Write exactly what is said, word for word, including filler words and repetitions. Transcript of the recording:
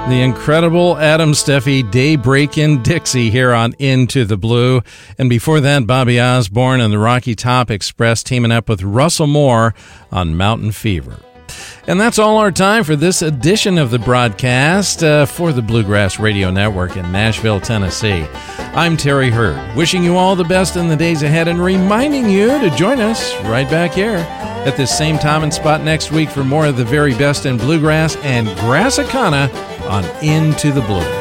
The incredible Adam Steffi, Daybreak in Dixie here on Into the Blue. And before that, Bobby Osborne and the Rocky Top Express teaming up with Russell Moore on Mountain Fever. And that's all our time for this edition of the broadcast uh, for the Bluegrass Radio Network in Nashville, Tennessee. I'm Terry Hurd, wishing you all the best in the days ahead and reminding you to join us right back here at this same time and spot next week for more of the very best in bluegrass and Grassicana on Into the Blue.